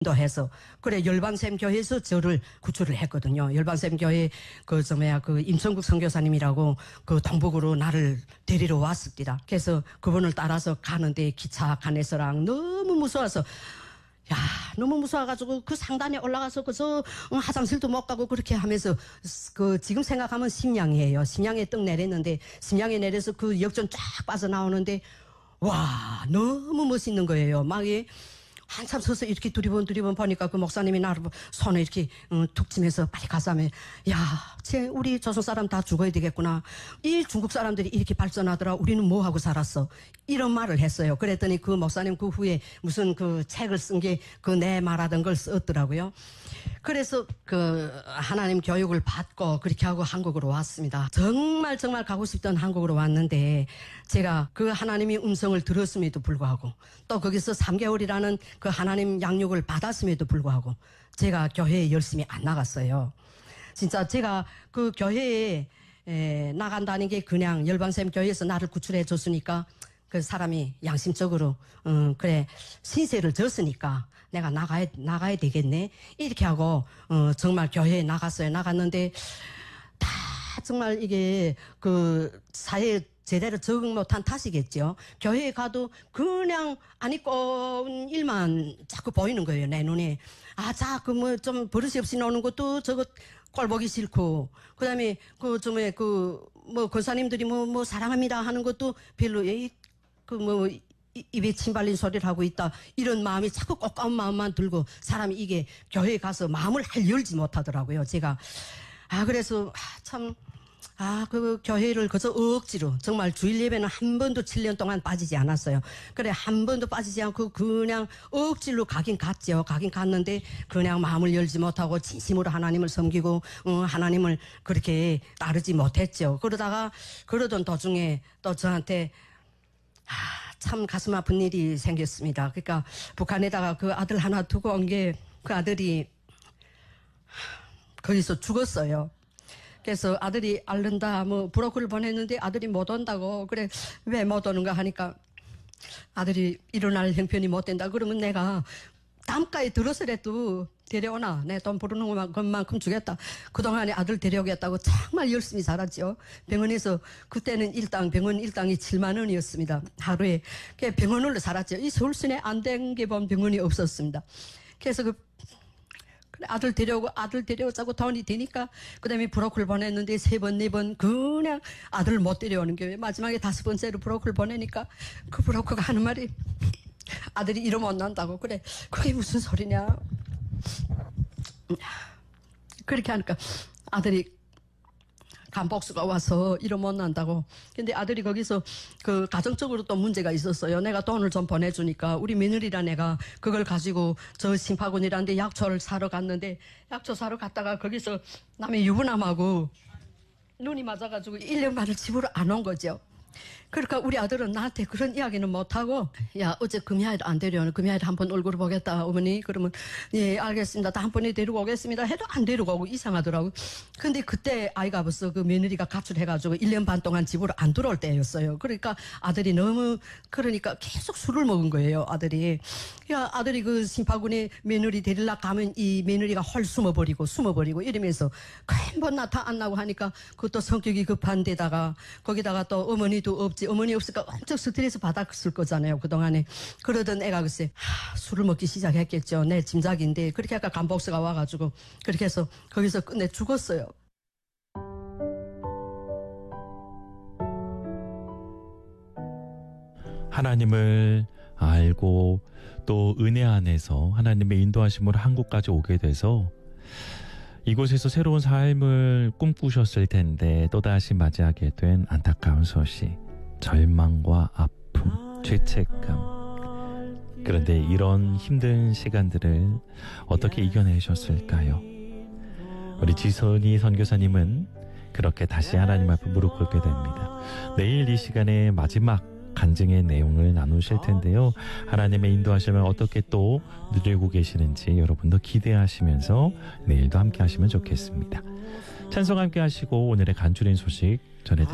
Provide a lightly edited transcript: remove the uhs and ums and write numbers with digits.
도 해서 그래 열방샘 교회에서 저를 구출을 했거든요. 열방샘 교회 그 임성국 선교사님이라고 그 동북으로 나를 데리러 왔습니다. 그래서 그분을 따라서 가는데 기차 안에서랑 너무 무서워서 너무 무서워가지고 그 상단에 올라가서 그저 화장실도 못 가고 그렇게 하면서 그 지금 생각하면 심양이에요. 심양에 떡 내렸는데 심양에 내려서 그 역전 쫙 빠져나오는데 와 너무 멋있는 거예요. 막 한참 서서 이렇게 두리번 보니까 그 목사님이 나를 손에 이렇게 툭 치면서 빨리 가서 하면 우리 조선 사람 다 죽어야 되겠구나. 이 중국 사람들이 이렇게 발전하더라. 우리는 뭐하고 살았어. 이런 말을 했어요. 그랬더니 그 목사님 그 후에 무슨 그 책을 쓴 게 그 내 말하던 걸 썼더라고요. 그래서 그 하나님 교육을 받고 그렇게 하고 한국으로 왔습니다. 정말 가고 싶던 한국으로 왔는데 제가 그 하나님의 음성을 들었음에도 불구하고 또 거기서 3개월이라는 그 하나님 양육을 받았음에도 불구하고 제가 교회에 열심히 안 나갔어요. 진짜 제가 그 교회에 나간다는 게 그냥 열방샘 교회에서 나를 구출해 줬으니까 그 사람이 양심적으로 그래 신세를 졌으니까 내가 나가야 되겠네 이렇게 하고 정말 교회에 나갔어요. 나갔는데 다 정말 이게 그 사회에 제대로 적응 못한 탓이겠죠. 교회에 가도 그냥 안 입고 온 일만 자꾸 보이는 거예요. 내 눈에. 자꾸 뭐 좀 버릇이 없이 노는 것도 저거 꼴 보기 싫고 그다음에 뭐 권사님들이 뭐 사랑합니다 하는 것도 별로 입에 침 발린 소리를 하고 있다 이런 마음이 자꾸 꺾어온 마음만 들고 사람이 이게 교회에 가서 마음을 열지 못하더라고요. 제가 그래서 그 교회를 그저 억지로 정말 주일 예배는 한 번도 7년 동안 빠지지 않았어요. 그래 한 번도 빠지지 않고 그냥 억지로 가긴 갔죠. 가긴 갔는데 그냥 마음을 열지 못하고 진심으로 하나님을 섬기고 하나님을 그렇게 따르지 못했죠. 그러던 도중에 또 저한테 참 가슴 아픈 일이 생겼습니다. 그러니까 북한에다가 그 아들 하나 두고 온 게 그 아들이 거기서 죽었어요. 그래서 아들이 앓는다 브로커를 보냈는데 아들이 못 온다고. 그래 왜 못 오는가 하니까 아들이 일어날 형편이 못 된다. 그러면 내가 담가에 들어서라도 데려오나 내 돈 부르는 것만큼 주겠다. 그동안에 아들 데려오겠다고 정말 열심히 살았죠. 병원에서 그때는 병원 일당이 7만 원이었습니다. 하루에. 병원으로 살았죠. 이 서울 시내 안 된 게 본 병원이 없었습니다. 그래서 아들 데려오자고 돈이 되니까 그다음에 브로커를 보냈는데 3번 4번 그냥 아들을 못 데려오는 게 마지막에 5번째로 브로커를 보내니까 그 브로커가 하는 말이 아들이 이러면 못 난다고. 그래 그게 무슨 소리냐. 그렇게 하니까 아들이 간복수가 와서 이러면 못 난다고. 근데 아들이 거기서 그 가정적으로 또 문제가 있었어요. 내가 돈을 좀 보내주니까 우리 며느리랑 내가 그걸 가지고 저 심파군이라는 데 약초를 사러 갔는데 약초 사러 갔다가 거기서 남의 유부남하고 눈이 맞아가지고 1년 반을 집으로 안 온 거죠. 그러니까 우리 아들은 나한테 그런 이야기는 못하고 어제 금야일 안 데려오는 금야일 한번 얼굴 보겠다 어머니. 그러면 예 알겠습니다. 다음번에 데리고 오겠습니다 해도 안 데리고 오고 이상하더라고. 근데 그때 아이가 벌써 그 며느리가 가출해가지고 1년 반 동안 집으로 안 들어올 때였어요. 그러니까 아들이 그러니까 계속 술을 먹은 거예요. 아들이 그 심파군에 며느리 데리러 가면 이 며느리가 헐 숨어버리고 이러면서 한번 나타 안 나고 하니까 그것도 성격이 급한 데다가 거기다가 또 어머니도 없지. 어머니 없으니까 엄청 스트레스 받았을 거잖아요. 그동안에. 그러던 애가 글쎄 술을 먹기 시작했겠죠. 내 짐작인데 그렇게 아까 간복수가 와가지고 그렇게 해서 거기서 끝내 죽었어요. 하나님을 알고 또 은혜 안에서 하나님의 인도하심으로 한국까지 오게 돼서 이곳에서 새로운 삶을 꿈꾸셨을 텐데 또다시 맞이하게 된 안타까운 소식, 절망과 아픔, 죄책감. 그런데 이런 힘든 시간들을 어떻게 이겨내셨을까요? 우리 지선이 선교사님은 그렇게 다시 하나님 앞에 무릎 꿇게 됩니다. 내일 이 시간에 마지막 간증의 내용을 나누실 텐데요. 하나님의 인도하시면 어떻게 또 누리고 계시는지 여러분도 기대하시면서 내일도 함께 하시면 좋겠습니다. 찬송 함께 하시고 오늘의 간추린 소식 전해드립니다.